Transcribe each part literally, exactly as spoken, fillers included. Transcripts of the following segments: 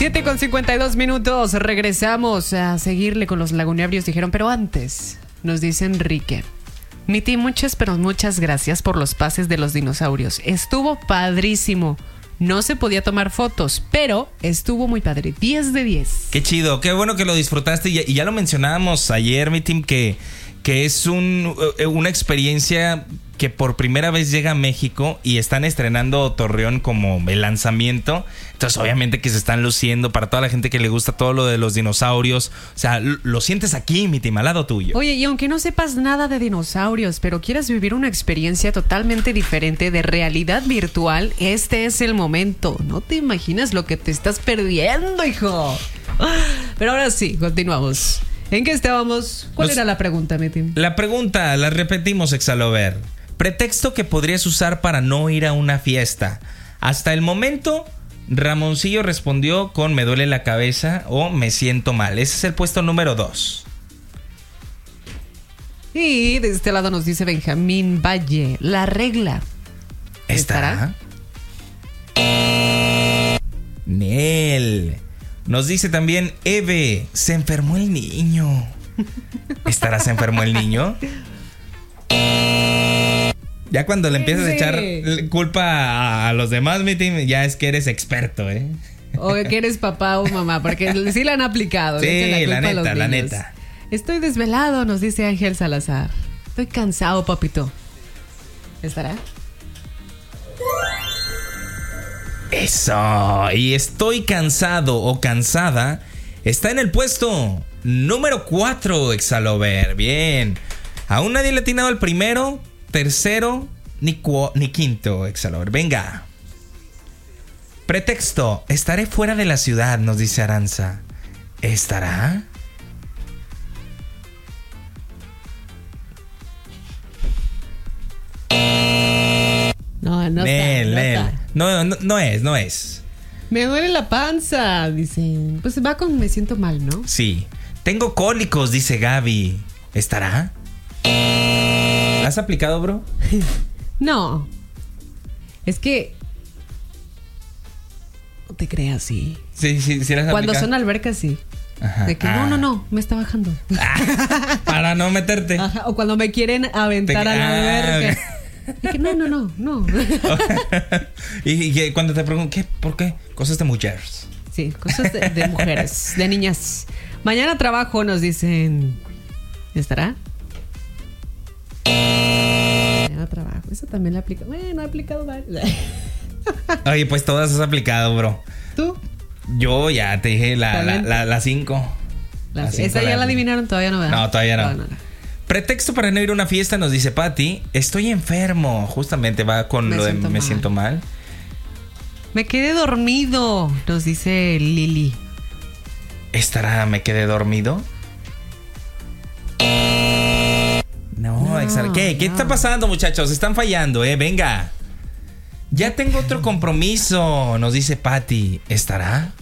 siete con cincuenta y dos minutos. Regresamos a seguirle con los laguneabrios. Dijeron, pero antes, nos dice Enrique. Miti, muchas, pero muchas gracias por los pases de los dinosaurios. Estuvo padrísimo. No se podía tomar fotos, pero estuvo muy padre. diez de diez. Qué chido, qué bueno que lo disfrutaste. Y ya, y ya lo mencionábamos ayer, mi team, que, que es un, una experiencia que por primera vez llega a México y están estrenando Torreón como el lanzamiento. Entonces, obviamente que se están luciendo para toda la gente que le gusta todo lo de los dinosaurios. O sea, lo, lo sientes aquí, mi team, al lado tuyo. Oye, y aunque no sepas nada de dinosaurios, pero quieras vivir una experiencia totalmente diferente de realidad virtual, este es el momento. No te imaginas lo que te estás perdiendo, hijo. Pero ahora sí, continuamos. ¿En qué estábamos? ¿Cuál Nos, era la pregunta, mi team? La pregunta, la repetimos, Exalover. Pretexto que podrías usar para no ir a una fiesta. Hasta el momento, Ramoncillo respondió con me duele la cabeza o me siento mal. Ese es el puesto número dos. Y de este lado nos dice Benjamín Valle, la regla. ¿Estará? Nel. Nos dice también Eve, se enfermó el niño. ¿Estará se enfermó el niño? Ya cuando le empiezas a echar culpa a los demás, mi team, ya es que eres experto, ¿eh? O que eres papá o mamá, porque sí la han aplicado. Sí, la, la neta, la neta. Estoy desvelado, nos dice Ángel Salazar. Estoy cansado, papito. ¿Estará? Eso. Y estoy cansado o cansada. Está en el puesto número cuatro, Exalover. Bien. Aún nadie le ha atinado al primero, tercero, ni, cu- ni quinto, Exalover. Venga. Pretexto. Estaré fuera de la ciudad, nos dice Aranza. ¿Estará? No, no Nel, está, no, Nel. está. No, no, no es, no es. Me duele la panza, dicen. Pues va con me siento mal, ¿no? Sí. Tengo cólicos, dice Gaby. ¿Estará? ¿La has aplicado, bro? No. Es que... No te creas, sí. Sí, sí, sí las has Cuando aplicado. son albercas, sí. Ajá. De que Ah. no, no, no, me está bajando. Ah, para no meterte. Ajá, o cuando me quieren aventar Te- a la ah, alberca. ok. Y que no, no, no, no. y, y cuando te pregunto, ¿qué? ¿Por qué? Cosas de mujeres. Sí, cosas de, de mujeres, de niñas. Mañana trabajo, nos dicen. ¿Estará? Mañana trabajo. Eso también lo aplica. Bueno, he aplicado varios. Oye, pues todas has aplicado, bro. ¿Tú? Yo ya te dije la la, la, la cinco. La, La cinco esa ya la- la adivinaron, todavía no, ¿verdad? No, todavía no. no, no, no. Pretexto para no ir a una fiesta, nos dice Patty. Estoy enfermo. Justamente va con Me lo de siento me mal. siento mal. Me quedé dormido, nos dice Lili. ¿Estará me quedé dormido? No, No, exacto. ¿Qué? ¿Qué no. está pasando, muchachos? Están fallando, eh. Venga. Ya tengo otro compromiso, nos dice Patty. ¿Estará?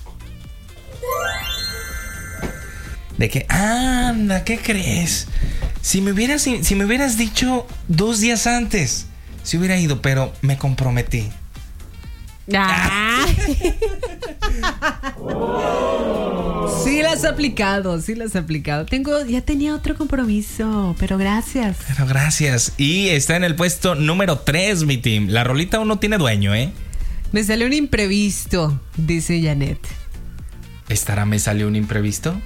De que, anda, ¿qué crees? Si me hubieras, si me hubieras dicho dos días antes, si hubiera ido, pero me comprometí. Ah. Sí las has aplicado, sí las has aplicado. Tengo, ya tenía otro compromiso, pero gracias. Pero gracias. Y está en el puesto número tres, mi team. La rolita aún no tiene dueño, ¿eh? Me salió un imprevisto, dice Janet. ¿Estará me salió un imprevisto?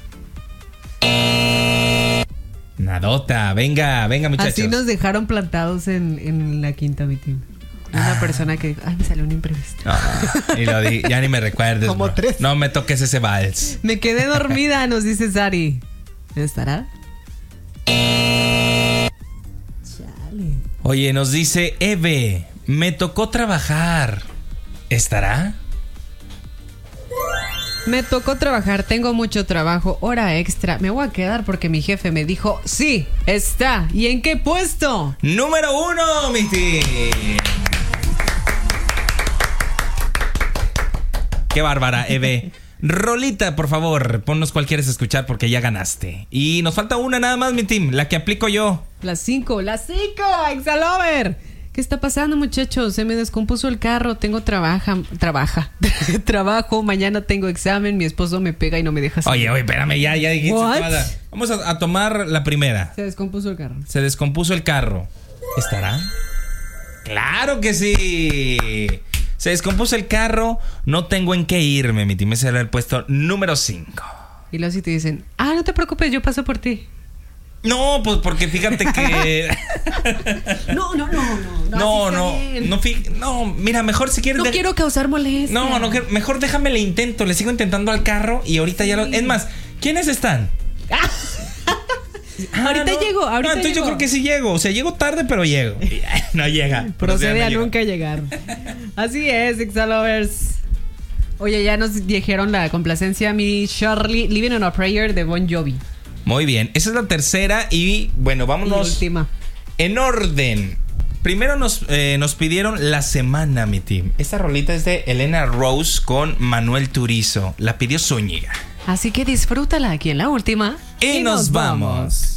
Nadota, venga, venga, muchachos. Así nos dejaron plantados en, en la quinta, mi team. Una Ah. persona que, ay, me salió un imprevisto. No, y lo di, ya ni me recuerdes. Como bro. tres. No me toques ese vals. Me quedé dormida, nos dice Sari. ¿Estará? Chale. Oye, nos dice Eve, me tocó trabajar. ¿Estará? Me tocó trabajar, tengo mucho trabajo, hora extra. Me voy a quedar porque mi jefe me dijo, sí, está. ¿Y en qué puesto? Número uno, mi team. Qué bárbara, Eve. Rolita, por favor, ponnos cuál quieres escuchar porque ya ganaste. Y nos falta una nada más, mi team, la que aplico yo. Las cinco, las cinco, Exalover. ¿Qué está pasando, muchachos? Se me descompuso el carro, tengo trabaja, trabaja, trabajo, mañana tengo examen, mi esposo me pega y no me deja salir. Oye, oye, espérame, ya, ya dijiste What? toda. Vamos a, a tomar la primera. Se descompuso el carro. Se descompuso el carro. ¿Estará? ¡Claro que sí! Se descompuso el carro, no tengo en qué irme, mi team. Ese era el puesto número cinco. Y luego sí te dicen, ah, no te preocupes, yo paso por ti. No, pues porque fíjate que... no, no, no, no. No, no, no, no, no, mira, mejor si quieres... No de... quiero causar molestia. No, no, mejor déjame le intento, le sigo intentando al carro y ahorita sí. ya lo... Es más, ¿quiénes están? Ah, ahorita no. llego, ahorita no, entonces llego. yo creo que sí llego, o sea, llego tarde, pero llego. No llega. Procede no a llega. nunca llegar. Así es, Ixalovers. Oye, ya nos dijeron la complacencia, mi Charlie, Living on a Prayer de Bon Jovi. Muy bien, esa es la tercera y bueno, vámonos y última. En orden. Primero nos, eh, nos pidieron La Semana, mi team. Esta rolita es de Elena Rose con Manuel Turizo. La pidió Zúñiga. Así que disfrútala aquí en la última. Y, y nos, nos vamos. vamos.